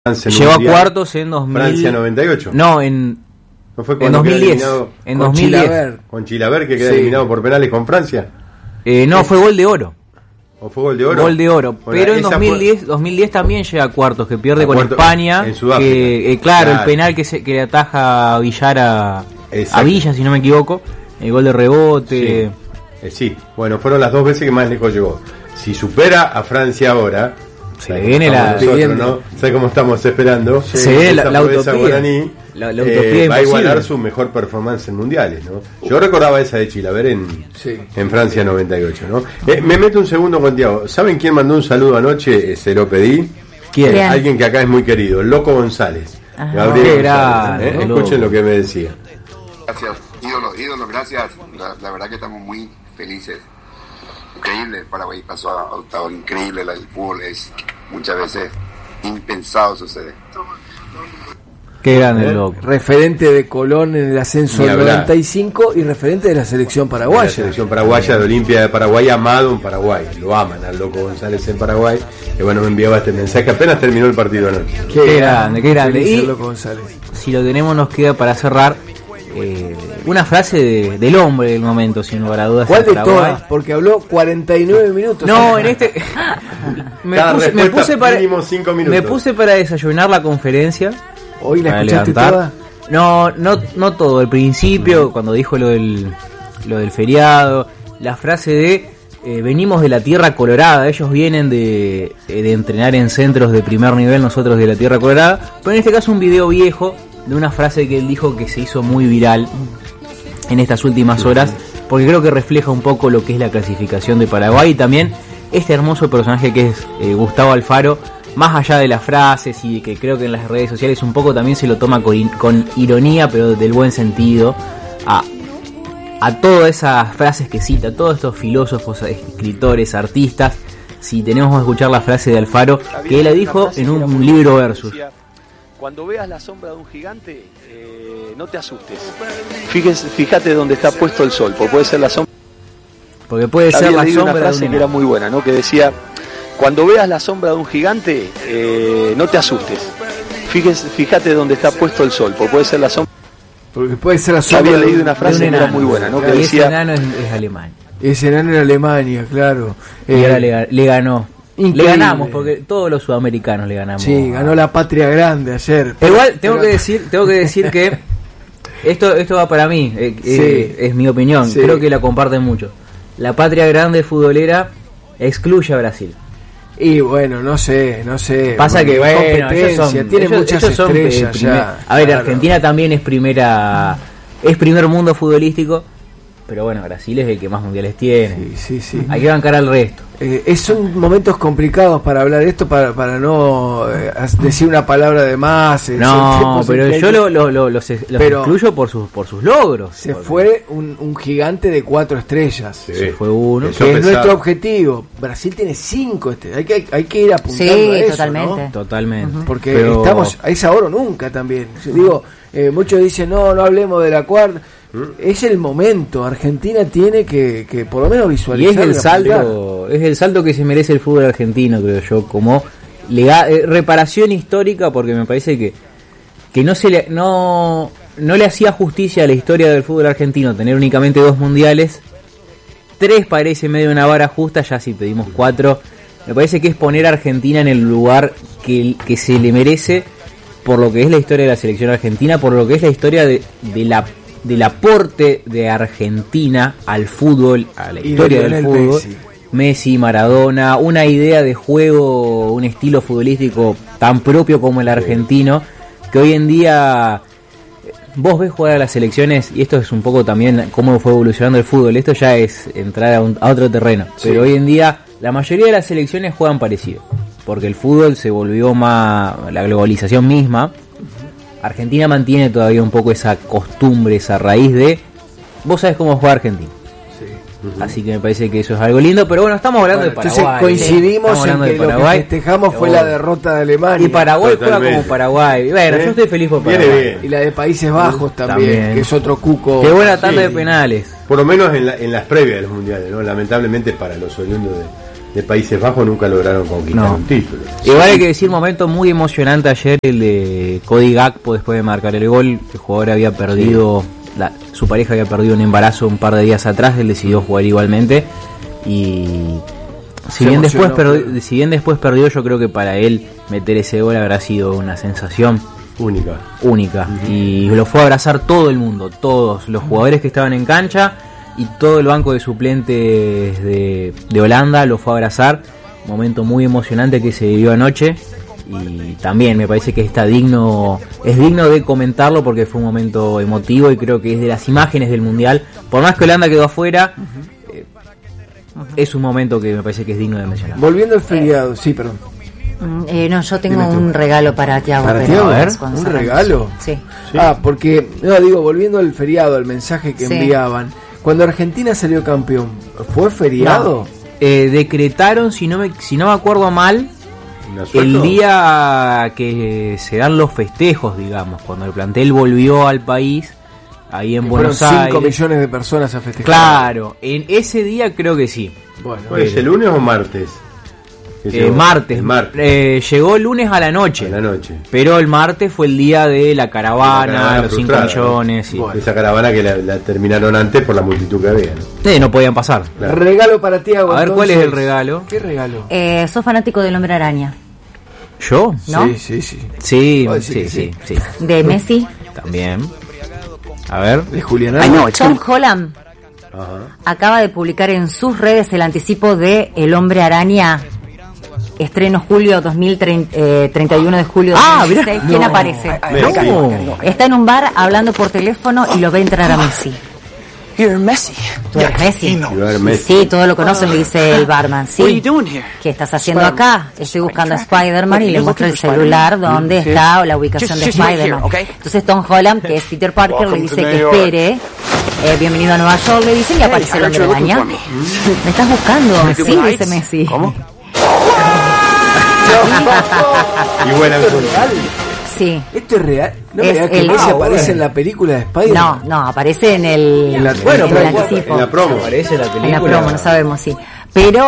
Llegó a cuartos en 2000. Francia 98. No fue en 2010. En 2010. Con Chilavert, que queda eliminado por penales con Francia. No, fue gol de oro. ¿O fue gol de oro? Gol de oro. Bueno, pero en 2010 también llega a cuartos, que pierde con España. En Sudáfrica. Claro, el penal que le ataja a Villar a Villa, si no me equivoco. El gol de rebote. Sí, bueno, fueron las dos veces que más lejos llegó. Si supera a Francia ahora, se le viene nosotros, ¿no? ¿Sabes cómo estamos esperando? Se ve la utopía. Guaraní, la utopía va a igualar su mejor performance en mundiales, ¿no? Yo recordaba esa de Chilavert en Francia 98, ¿no? Me meto un segundo con Tiago. ¿Saben quién mandó un saludo anoche? Se lo pedí. ¿Quién? Alguien que acá es muy querido, el Loco González. Gabriel González, escuchen lo que me decía. Gracias, ídolo, gracias. La verdad que estamos muy felices. Increíble, el Paraguay pasó a octavo, increíble, el fútbol es muchas veces impensado sucede. Qué grande el Loco. Referente de Colón en el ascenso del 95 y referente de la selección paraguaya. La selección paraguaya de Olimpia de Paraguay, amado en Paraguay. Lo aman al Loco González en Paraguay. Que bueno, me enviaba este mensaje apenas terminó el partido anoche. Qué grande. Y Loco González. Si lo tenemos, nos queda para cerrar una frase del hombre del momento, sin lugar a dudas. ¿Cuál de todas? Porque habló 49 minutos. No, en este me puse para desayunar la conferencia. ¿Hoy la escuchaste toda? No todo. Al principio, cuando dijo lo del feriado, la frase de venimos de la Tierra Colorada. Ellos vienen de entrenar en centros de primer nivel, nosotros de la Tierra Colorada. Pero en este caso un video viejo de una frase que él dijo que se hizo muy viral en estas últimas horas, porque creo que refleja un poco lo que es la clasificación de Paraguay y también este hermoso personaje que es Gustavo Alfaro, más allá de las frases y que creo que en las redes sociales un poco también se lo toma con ironía, pero del buen sentido, a todas esas frases que cita, a todos estos filósofos, escritores, artistas. Si tenemos que escuchar la frase de Alfaro, que él la dijo en un libro Versus. Cuando veas la sombra de un gigante, no te asustes. Fíjate dónde está puesto el sol, porque puede ser la sombra. Porque puede ser la sombra una frase que era muy buena, ¿no? Que decía: cuando veas la sombra de un gigante, no te asustes. Fíjate dónde está puesto el sol, porque puede ser la sombra. Porque puede ser la sombra. Había leído una frase que era muy buena, ¿no? Claro, que decía: ese enano es Alemania. Ese enano era Alemania, claro. Y ahora le ganó. Increíble. Le ganamos, porque todos los sudamericanos le ganamos. Sí, ganó la Patria Grande ayer. Igual tengo que decir que esto va para mí, es mi opinión, creo que la comparten mucho. La Patria Grande futbolera excluye a Brasil. Y bueno, no sé. Pasa que bueno, tiene muchas estrellas ya. A ver, claro. Argentina también es primer mundo futbolístico. Pero bueno, Brasil es el que más mundiales tiene. Sí. Hay que bancar al resto. Son momentos complicados para hablar de esto, para no decir una palabra de más. No, pero yo los excluyo por sus logros. Se fue un gigante de 4 estrellas. Se fue uno. Que es nuestro objetivo. Brasil tiene 5 estrellas. Hay que ir apuntando a eso, totalmente. ¿no? Totalmente. Porque estamos a esa hora nunca también. Digo, muchos dicen, no hablemos de la cuarta. Es el momento. Argentina tiene que por lo menos visualizar. Y es el salto que se merece el fútbol argentino, creo yo, como reparación histórica, porque me parece que no le hacía justicia a la historia del fútbol argentino tener únicamente 2 mundiales. 3 parece medio una vara justa, ya si pedimos 4. Me parece que es poner a Argentina en el lugar que se le merece, por lo que es la historia de la selección argentina, por lo que es la historia del aporte de Argentina al fútbol, a la historia del fútbol. Messi, Maradona, una idea de juego, un estilo futbolístico tan propio como el argentino, que hoy en día vos ves jugar a las selecciones, y esto es un poco también cómo fue evolucionando el fútbol, esto ya es entrar a otro terreno, pero hoy en día la mayoría de las selecciones juegan parecido, porque el fútbol se volvió más, la globalización misma. Argentina mantiene todavía un poco esa costumbre, esa raíz de vos sabés cómo juega Argentina. Así que me parece que eso es algo lindo, pero bueno, estamos hablando de Paraguay. Entonces coincidimos en que lo que festejamos fue la derrota de Alemania. Y Paraguay juega como Paraguay. Bueno, yo estoy feliz por Paraguay. Y la de Países Bajos también, que es otro cuco. Qué buena tanda de penales. Por lo menos en las previas de los mundiales, ¿no? Lamentablemente para los oriundos de Países Bajos nunca lograron conquistar un título. Igual hay que decir, momento muy emocionante ayer el de Cody Gakpo después de marcar el gol. El jugador había perdido, su pareja había perdido un embarazo un par de días atrás, él decidió jugar igualmente y si bien después perdió, yo creo que para él meter ese gol habrá sido una sensación única. Y lo fue a abrazar todo el mundo, todos los jugadores que estaban en cancha y todo el banco de suplentes de Holanda lo fue a abrazar. Momento muy emocionante que se vivió anoche y también me parece que es digno de comentarlo porque fue un momento emotivo y creo que es de las imágenes del Mundial. Por más que Holanda quedó afuera, es un momento que me parece que es digno de mencionar. Volviendo al feriado, sí, perdón. No, yo tengo un regalo para Thiago. ¿Para Thiago? A ver, ¿un regalo? Sí. Porque, volviendo al feriado, al mensaje que enviaban, cuando Argentina salió campeón, ¿fue feriado? Decretaron, si no me acuerdo mal, el día que se dan los festejos, digamos, cuando el plantel volvió al país, ahí en Buenos Aires. 5 millones de personas a festejar. Claro, en ese día creo que sí. Bueno, ¿es el lunes o martes? Martes. Llegó el lunes a la noche. Pero el martes fue el día de la caravana, los 5 millones. Bueno. Esa caravana que la terminaron antes por la multitud que había. No podían pasar. Claro. Regalo para Thiago. A ver, ¿cuál es el regalo? ¿Qué regalo? ¿Sos fanático del Hombre Araña? ¿Yo? ¿No? Sí. ¿De Messi? También. A ver. ¿De Julián? Tom Holland acaba de publicar en sus redes el anticipo de El Hombre Araña. Estreno julio 31 de julio 2016. ¿Quién aparece? Está en un bar hablando por teléfono y lo ve entrar a Messi. You're Messi. ¿Tú eres Messi? Sí, todos lo conocen, le dice el barman. Sí. ¿Qué estás haciendo acá? Estoy buscando a Spider-Man y le muestra el celular donde está la ubicación de Spider-Man. Entonces Tom Holland, que es Peter Parker, le dice que espere. Bienvenido a Nueva York, le dicen, y aparece el Hombre Araña. ¿Me estás buscando? Sí, dice Messi. ¿Cómo? Y buena Sí. ¿Esto es real? ¿No me que Messi aparece en la película de Spider-Man? No, aparece en el anticipo. En la promo. Aparece en la película. En la promo, no sabemos, sí. Pero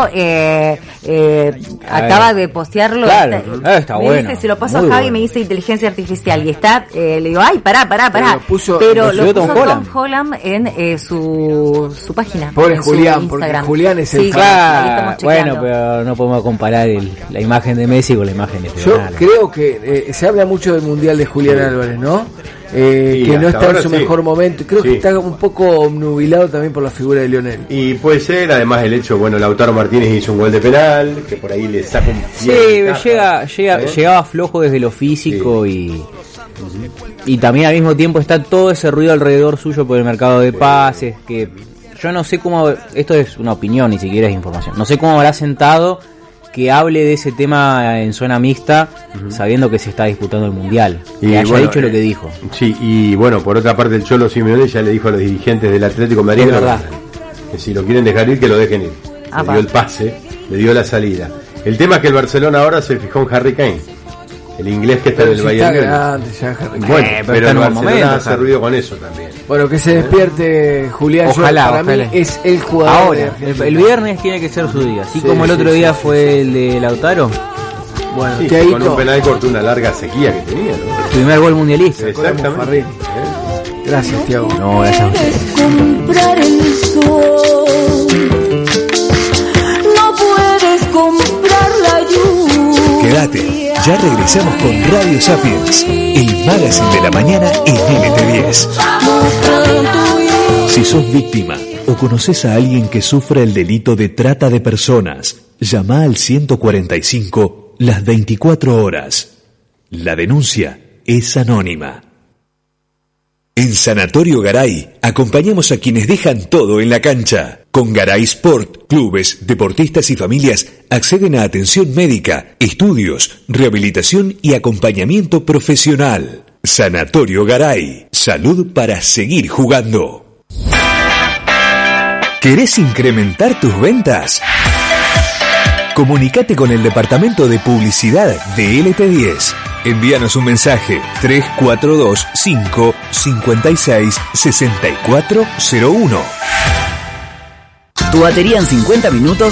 acaba de postearlo. Claro, está me bueno. Dice, se lo paso a Javi y me dice inteligencia artificial. Y está, le digo, ay, pará. Pero lo puso Tom Holland en su página. Pobre Julián, porque Julián es el fan. Bueno, pero no podemos comparar la imagen de Messi con la imagen de Yo creo que se habla mucho del Mundial de Julián Álvarez, ¿no? Que no está en su mejor momento. Creo que está un poco nubilado también por la figura de Lionel. Y puede ser, además el hecho, Lautaro Martínez hizo un gol de penal, que por ahí le saca un llegaba flojo desde lo físico y también al mismo tiempo está todo ese ruido alrededor suyo por el mercado de pases, que yo no sé cómo, esto es una opinión, ni siquiera es información, no sé cómo habrá sentado que hable de ese tema en zona mixta, sabiendo que se está disputando el Mundial. Y haya dicho lo que dijo. Sí, y por otra parte el Cholo Simeone ya le dijo a los dirigentes del Atlético de Madrid que si lo quieren dejar ir, que lo dejen ir. Le dio el pase, le dio la salida. El tema es que el Barcelona ahora se fijó en Harry Kane, el inglés que está en el Bayern. Bueno, pero el Barcelona hace ruido con eso también. Bueno, que se despierte Julián. Para mí es el jugador. Ahora, el viernes tiene que ser su día. Así como el otro día fue el de Lautaro. Bueno, con un penal cortó una larga sequía que tenía, ¿no? Primer gol mundialista. Exactamente. Gracias, Thiago. No, gracias a ustedes. Comprar el sol. No puedes comprar la lluvia. Quédate, ya regresamos con Radio Sapiens, el magazine de la mañana en LT10. Si sos víctima o conoces a alguien que sufre el delito de trata de personas, llama al 145 las 24 horas. La denuncia es anónima. En Sanatorio Garay acompañamos a quienes dejan todo en la cancha. Con Garay Sport, clubes, deportistas y familias acceden a atención médica, estudios, rehabilitación y acompañamiento profesional. Sanatorio Garay, salud para seguir jugando. ¿Querés incrementar tus ventas? Comunicate con el departamento de publicidad de LT10. Envíanos un mensaje 3425-56-6401. Tu batería en 50 minutos